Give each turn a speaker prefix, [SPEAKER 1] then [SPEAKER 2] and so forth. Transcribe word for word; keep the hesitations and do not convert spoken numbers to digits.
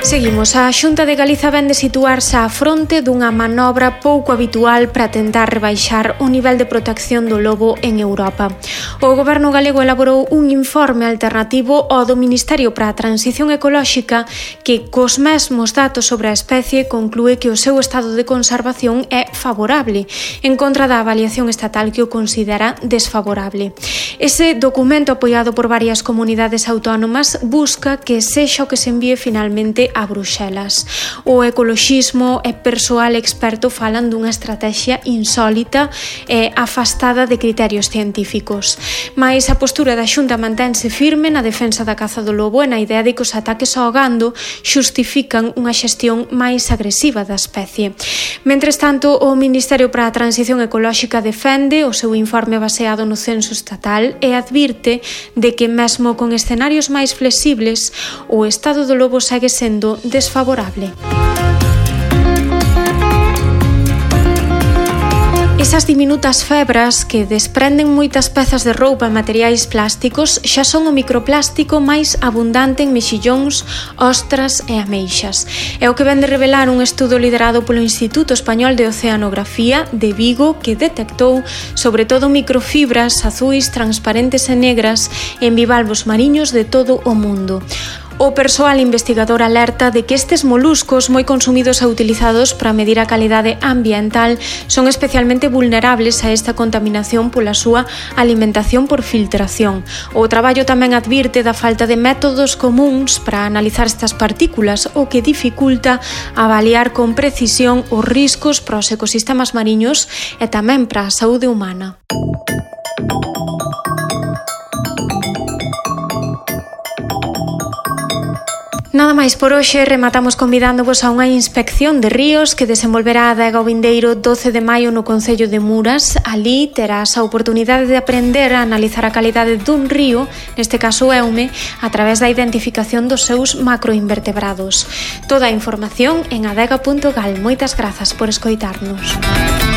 [SPEAKER 1] Seguimos. A Xunta de Galiza vén de situarse á fronte dunha manobra pouco habitual para tentar rebaixar o nivel de protección do lobo en Europa. O Goberno galego elaborou un informe alternativo ao do Ministerio para a Transición Ecolóxica que, cos mesmos datos sobre a especie, conclúe que o seu estado de conservación é favorable, en contra da avaliación estatal que o considera desfavorable. Ese documento, apoiado por varias comunidades autónomas, busca que sexa o que se envíe finalmente a Bruxelas. O ecoloxismo e persoal experto falan dunha estrategia insólita e afastada de criterios científicos. Mais a postura da Xunta mantense firme na defensa da caza do lobo e na idea de que os ataques ao gando xustifican unha xestión máis agresiva da especie. Mentres tanto, o Ministerio para a Transición Ecolóxica defende o seu informe baseado no censo estatal e advirte de que mesmo con escenarios máis flexibles, o estado do lobo segue sendo desfavorable. Esas diminutas febras que desprenden moitas pezas de roupa e materiais plásticos xa son o microplástico máis abundante en mexillóns, ostras e ameixas. É o que vén de revelar un estudo liderado polo Instituto Español de Oceanografía de Vigo, que detectou sobre todo microfibras azuis, transparentes e negras en bivalvos mariños de todo o mundo. O persoal investigador alerta de que estes moluscos, moi consumidos e utilizados para medir a calidade ambiental, son especialmente vulnerables a esta contaminación pola súa alimentación por filtración. O traballo tamén advirte da falta de métodos comúns para analizar estas partículas, o que dificulta avaliar con precisión os riscos para os ecosistemas mariños e tamén para a saúde humana. Nada máis por hoxe, rematamos convidándovos a unha inspección de ríos que desenvolverá a adega o vindeiro doce de maio no concello de Muras. Ali terás a oportunidade de aprender a analizar a calidade dun río, neste caso Eume, a través da identificación dos seus macroinvertebrados. Toda a información en adega punto gal. Moitas grazas por escoitarnos.